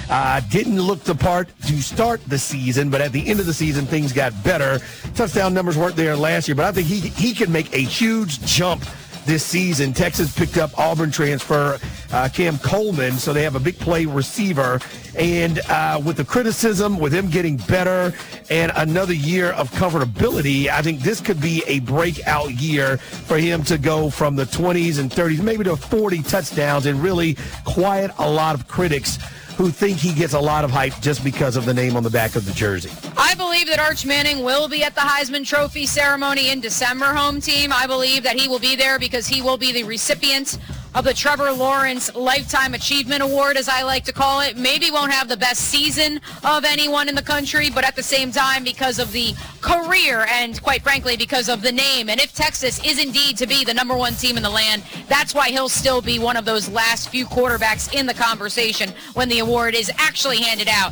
Didn't look the part to start the season, but at the end of the season, things got better. Touchdown numbers weren't there last year, but I think he can make a huge jump this season. Texas picked up Auburn transfer Cam Coleman, so they have a big play receiver. And with the criticism, with him getting better and another year of comfortability, I think this could be a breakout year for him to go from the 20s and 30s, maybe to 40 touchdowns, and really quiet a lot of critics who think he gets a lot of hype just because of the name on the back of the jersey. I believe that Arch Manning will be at the Heisman Trophy ceremony in December, home team. I believe that he will be there because he will be the recipient of the Trevor Lawrence Lifetime Achievement Award, as I like to call it. Maybe won't have the best season of anyone in the country, but at the same time, because of the career and, quite frankly, because of the name. And if Texas is indeed to be the number one team in the land, that's why he'll still be one of those last few quarterbacks in the conversation when the award is actually handed out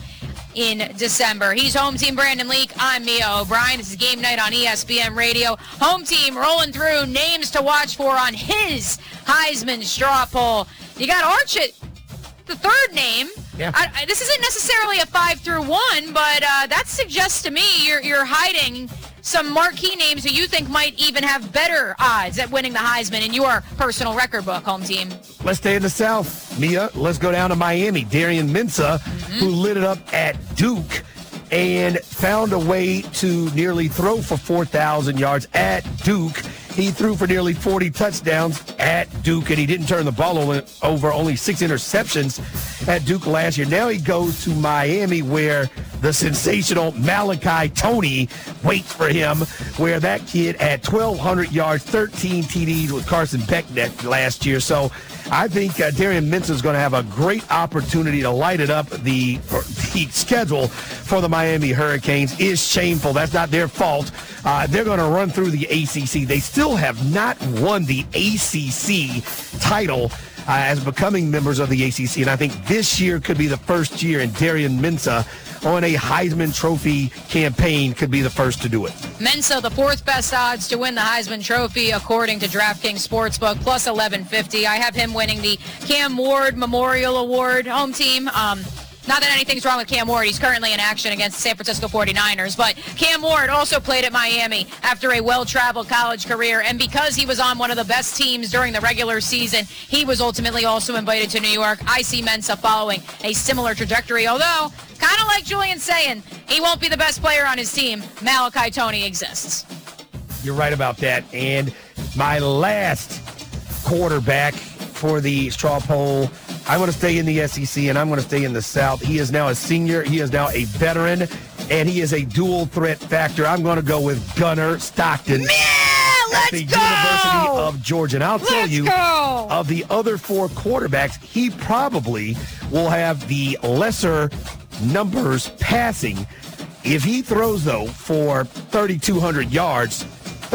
in December. He's home team Brandon Leak. I'm Mia O'Brien. This is Game Night on ESPN Radio. Home team rolling through names to watch for on his Heisman straw poll. You got Arch at the third name. Yeah. This isn't necessarily a 5-1, but that suggests to me you're hiding some marquee names who you think might even have better odds at winning the Heisman in your personal record book, home team. Let's stay in the South, Mia. Let's go down to Miami. Darian Mensah, who lit it up at Duke and found a way to nearly throw for 4,000 yards at Duke. He threw for nearly 40 touchdowns at Duke, and he didn't turn the ball over, only 6 interceptions at Duke last year. Now he goes to Miami, where the sensational Malachi Toney waits for him, where that kid had 1,200 yards, 13 TDs with Carson Becknet last year. So I think Darian Mensah is going to have a great opportunity to light it up. The schedule for the Miami Hurricanes is shameful. That's not their fault. They're going to run through the ACC. They still have not won the ACC title as becoming members of the ACC, and I think this year could be the first year, and Darian Mensah on a Heisman Trophy campaign could be the first to do it. Mensah, the fourth best odds to win the Heisman Trophy, according to DraftKings Sportsbook, plus 1150. I have him winning the Cam Ward Memorial Award, home team. Not that anything's wrong with Cam Ward. He's currently in action against the San Francisco 49ers. But Cam Ward also played at Miami after a well-traveled college career. And because he was on one of the best teams during the regular season, he was ultimately also invited to New York. I see Mensah following a similar trajectory. Although, kind of like Julian's saying, he won't be the best player on his team. Malachi Toney exists. You're right about that. And my last quarterback for the straw poll, I'm going to stay in the SEC, and I'm going to stay in the South. He is now a senior. He is now a veteran, and he is a dual threat factor. I'm going to go with Gunnar Stockton at the University of Georgia. And I'll tell you, of the other 4 quarterbacks, he probably will have the lesser numbers passing. If he throws, though, for 3,200 yards,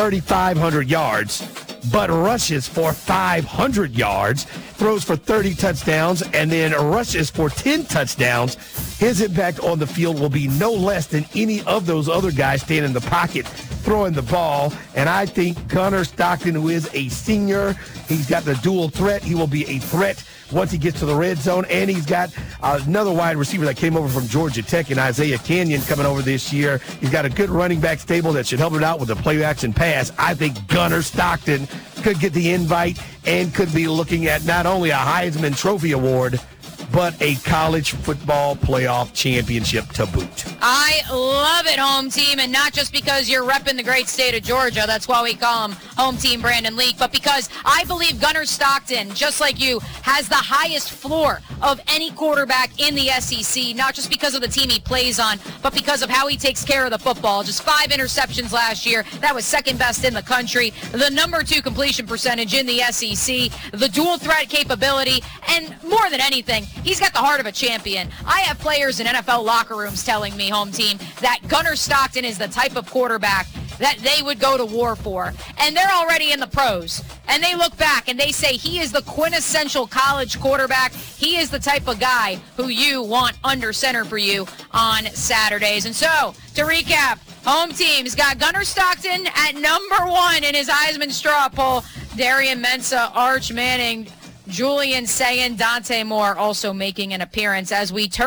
3,500 yards, but rushes for 500 yards, throws for 30 touchdowns, and then rushes for 10 touchdowns, his impact on the field will be no less than any of those other guys standing in the pocket throwing the ball. And I think Gunnar Stockton, who is a senior, he's got the dual threat. He will be a threat once he gets to the red zone. And he's got another wide receiver that came over from Georgia Tech in Isaiah Canyon coming over this year. He's got a good running back stable that should help him out with a play-action pass. I think Gunnar Stockton could get the invite and could be looking at not only a Heisman Trophy award, but a college football playoff championship to boot. I love it, home team, and not just because you're repping the great state of Georgia. That's why we call him home team Brandon Leak, but because I believe Gunnar Stockton, just like you, has the highest floor of any quarterback in the SEC, not just because of the team he plays on, but because of how he takes care of the football. Just 5 interceptions last year. That was second best in the country. The number 2 completion percentage in the SEC. The dual threat capability, and more than anything, he's got the heart of a champion. I have players in NFL locker rooms telling me, home team, that Gunnar Stockton is the type of quarterback that they would go to war for. And they're already in the pros. And they look back and they say he is the quintessential college quarterback. He is the type of guy who you want under center for you on Saturdays. And so, to recap, home team's got Gunnar Stockton at number 1 in his Heisman straw poll. Darian Mensah, Arch Manning, Julian Sayin, Dante Moore also making an appearance as we turn